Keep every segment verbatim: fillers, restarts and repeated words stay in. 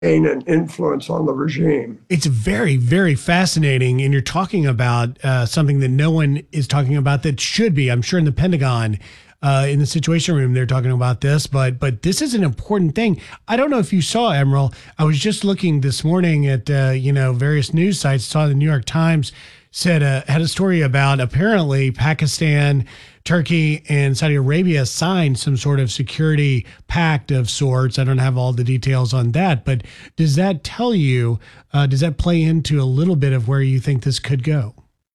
and influence on the regime. It's very, very fascinating. And you're talking about uh, something that no one is talking about that should be. I'm sure in the Pentagon, uh, in the Situation Room, they're talking about this, but but this is an important thing. I don't know if you saw, Emeril. I was just looking this morning at, uh, you know, various news sites, saw the New York Times said uh, had a story about apparently Pakistan, Turkey, and Saudi Arabia signed some sort of security pact of sorts. I don't have all the details on that, but does that tell you, uh, does that play into a little bit of where you think this could go?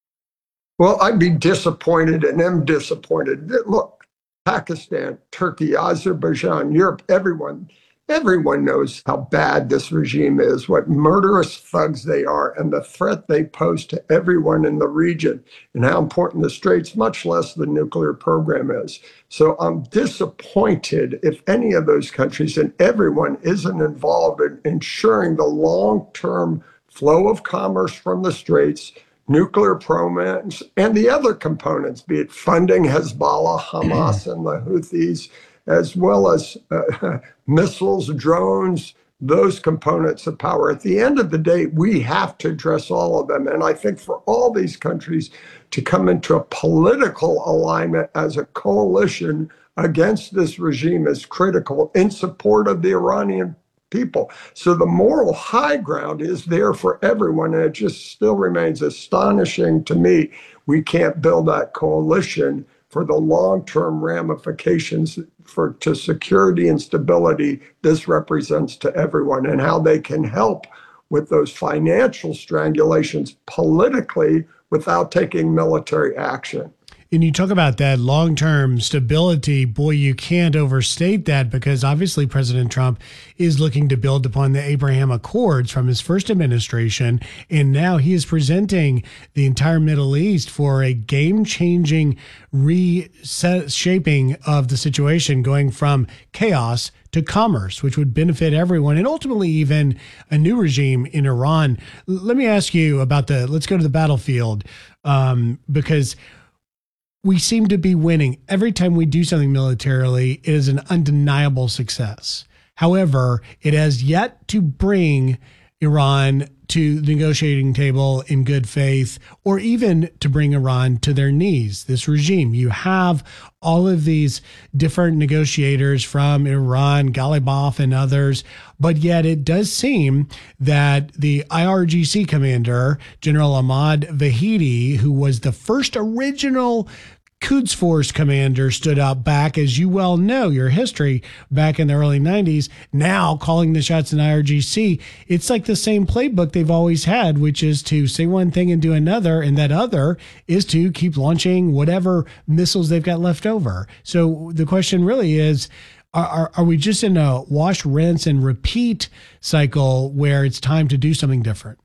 Well, I'd be disappointed and am disappointed. Look, Pakistan, Turkey, Azerbaijan, Europe, everyone, everyone knows how bad this regime is, what murderous thugs they are, and the threat they pose to everyone in the region, and how important the Straits, much less the nuclear program, is. So I'm disappointed if any of those countries and everyone isn't involved in ensuring the long-term flow of commerce from the Straits, nuclear programs, and the other components, be it funding Hezbollah, Hamas, and the Houthis, as well as uh, missiles, drones, those components of power. At the end of the day, we have to address all of them. And I think for all these countries to come into a political alignment as a coalition against this regime is critical in support of the Iranian people. So the moral high ground is there for everyone. And it just still remains astonishing to me we can't build that coalition for the long-term ramifications for to security and stability this represents to everyone, and how they can help with those financial strangulations politically without taking military action. And you talk about that long-term stability, boy, you can't overstate that, because obviously President Trump is looking to build upon the Abraham Accords from his first administration. And now he is presenting the entire Middle East for a game-changing reshaping of the situation, going from chaos to commerce, which would benefit everyone, and ultimately even a new regime in Iran. Let me ask you about the, let's go to the battlefield, um, because we seem to be winning. Every time we do something militarily, it is an undeniable success. However, it has yet to bring Iran to the negotiating table in good faith, or even to bring Iran to their knees. This regime, you have all of these different negotiators from Iran, Ghalibaf and others, but yet it does seem that the I R G C commander, General Ahmad Vahidi, who was the first original Quds Force commander, stood up back, as you well know, your history back in the early nineties, now calling the shots in I R G C. It's like the same playbook they've always had, which is to say one thing and do another, and that other is to keep launching whatever missiles they've got left over. So the question really is, are, are, are we just in a wash, rinse, and repeat cycle where it's time to do something different?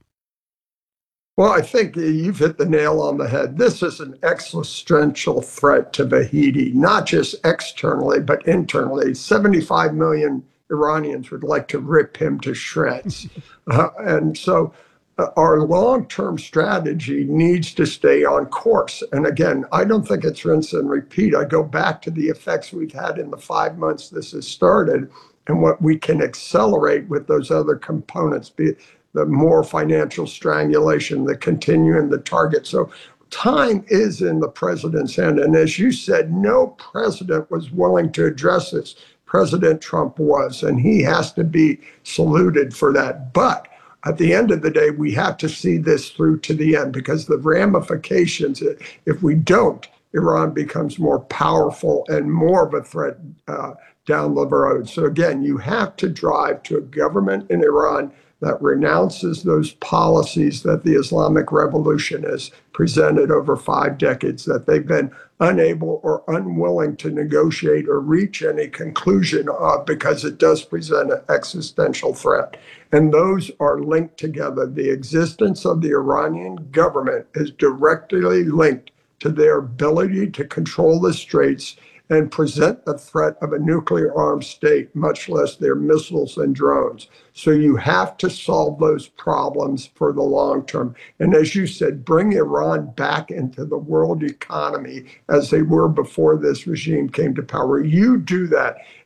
Well, I think you've hit the nail on the head. This is an existential threat to Vahidi, not just externally, but internally. seventy-five million Iranians would like to rip him to shreds. uh, and so uh, our long-term strategy needs to stay on course. And again, I don't think it's rinse and repeat. I go back to the effects we've had in the five months this has started, and what we can accelerate with those other components, be it the more financial strangulation, the continuing the target. So time is in the president's hand. And as you said, no president was willing to address this. President Trump was, and he has to be saluted for that. But at the end of the day, we have to see this through to the end, because the ramifications, if we don't, Iran becomes more powerful and more of a threat uh, down the road. So again, you have to drive to a government in Iran that renounces those policies that the Islamic Revolution has presented over five decades, that they've been unable or unwilling to negotiate or reach any conclusion of, because it does present an existential threat. And those are linked together. The existence of the Iranian government is directly linked to their ability to control the Straits and present the threat of a nuclear armed state, much less their missiles and drones. So you have to solve those problems for the long term. And as you said, bring Iran back into the world economy as they were before this regime came to power. You do that,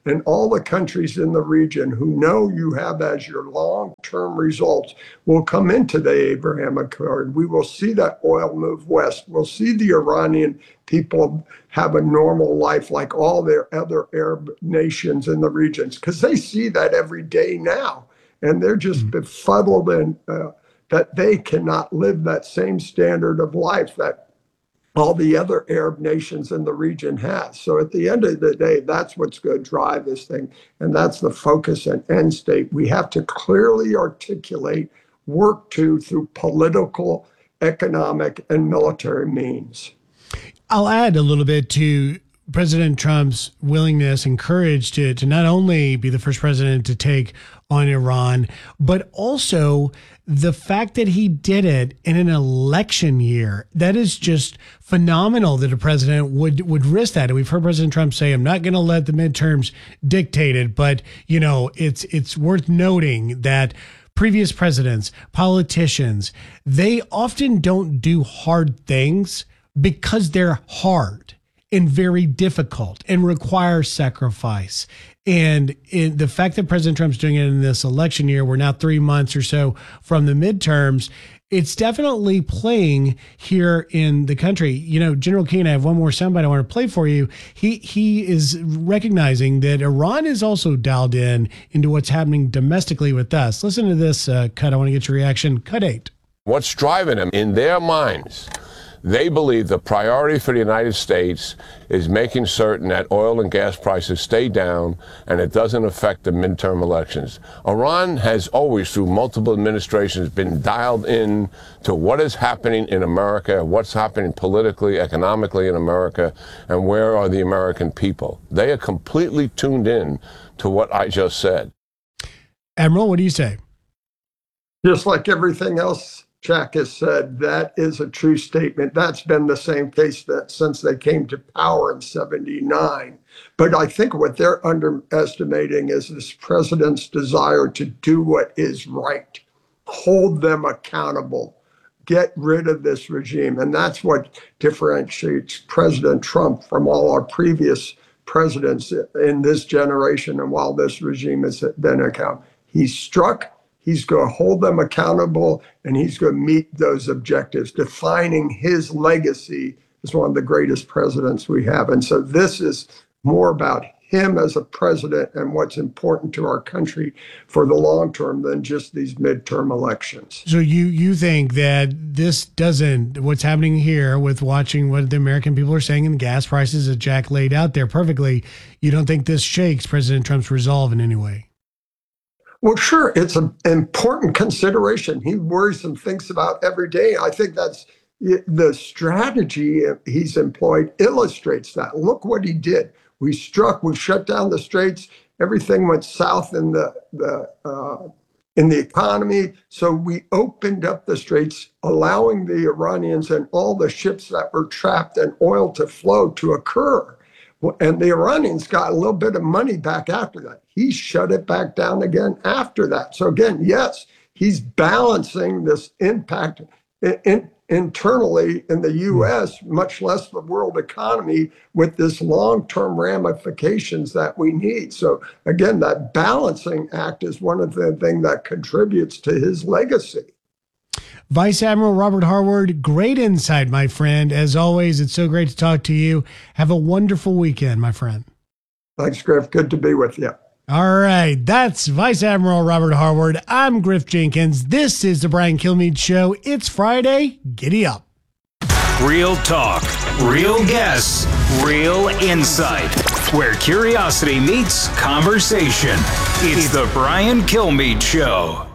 and all the countries in the region who know you have as your long-term results will come into the Abraham Accord. We will see that oil move west. We'll see the Iranian people have a normal life like all their other Arab nations in the regions, because they see that every day now. And they're just mm-hmm. befuddled and uh, that they cannot live that same standard of life that all the other Arab nations in the region has. So at the end of the day, that's what's going to drive this thing. And that's the focus and end state. We have to clearly articulate, work to through political, economic, and military means. I'll add a little bit to President Trump's willingness and courage to, to not only be the first president to take on Iran, but also the fact that he did it in an election year. That is just phenomenal that a president would, would risk that. And we've heard President Trump say, I'm not going to let the midterms dictate it. But, you know, it's it's worth noting that previous presidents, politicians, they often don't do hard things because they're hard and very difficult and require sacrifice. And in the fact that President Trump's doing it in this election year, we're now three months or so from the midterms, it's definitely playing here in the country. You know, General King, I have one more soundbite I want to play for you. He he is recognizing that Iran is also dialed in into what's happening domestically with us. Listen to this uh, cut. I want to get your reaction. Cut eight. What's driving them in their minds? They believe the priority for the United States is making certain that oil and gas prices stay down and it doesn't affect the midterm elections. Iran has always, through multiple administrations, been dialed in to what is happening in America, what's happening politically, economically in America, and where are the American people. They are completely tuned in to what I just said. Admiral, what do you say? Just like everything else Jack has said, that is a true statement. That's been the same case that since they came to power in seventy-nine. But I think what they're underestimating is this president's desire to do what is right, hold them accountable, get rid of this regime. And that's what differentiates President Trump from all our previous presidents in this generation and while this regime has been accountable. He struck. He's going to hold them accountable, and he's going to meet those objectives. Defining his legacy as one of the greatest presidents we have. And so this is more about him as a president and what's important to our country for the long term than just these midterm elections. So you you think that this doesn't, what's happening here with watching what the American people are saying in the gas prices that Jack laid out there perfectly, you don't think this shakes President Trump's resolve in any way? Well, sure, it's an important consideration. He worries and thinks about every day. I think that's the strategy he's employed illustrates that. Look what he did. We struck, we shut down the straits. Everything went south in the, the uh, in the economy. So we opened up the straits, allowing the Iranians and all the ships that were trapped and oil to flow to occur. And the Iranians got a little bit of money back after that. He shut it back down again after that. So again, yes, he's balancing this impact in, in, internally in the U S, much less the world economy, with this long-term ramifications that we need. So again, that balancing act is one of the things that contributes to his legacy. Vice Admiral Robert Harward, great insight, my friend. As always, it's so great to talk to you. Have a wonderful weekend, my friend. Thanks, Griff. Good to be with you. All right. That's Vice Admiral Robert Harward. I'm Griff Jenkins. This is the Brian Kilmeade Show. It's Friday. Giddy up. Real talk, real guests, real insight. Where curiosity meets conversation. It's the Brian Kilmeade Show.